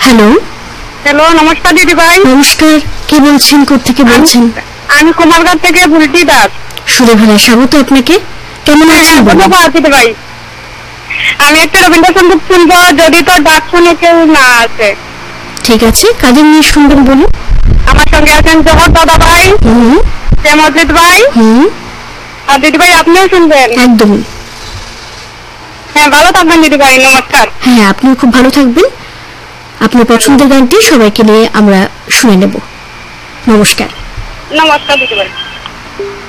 Hello. Hello, নমস্কার দিদি ভাই। নমস্কার, কে বলছেন, কোত্থেকে বলছেন? আমি কুমারঘাট থেকে বুলটি দাস। সুরেভালা, স্বাগত আপনাকে। কেমন আছেন? ধন্যবাদ দিদি ভাই। আমি একটা রবীন্দ্রসঙ্গীত শুনবো, যদি তোর ডাক শুনে কেউ না আসে। ঠিক আছে, কাদের নিয়ে শুনবেন বলুন? আমার সঙ্গে আছেন জহর দাদা ভাই, শ্যামজিৎ ভাই, আর দিদি ভাই আপনিও শুনবেন। একদমই। হ্যাঁ, ভালো থাকবেন দিদি ভাই, নমস্কার। হ্যাঁ, আপনিও খুব ভালো থাকবেন। আপনার পছন্দের গানটি সবাইকে নিয়ে আমরা শুনে নেব। নমস্কার। নমস্কার দিদি ভাই।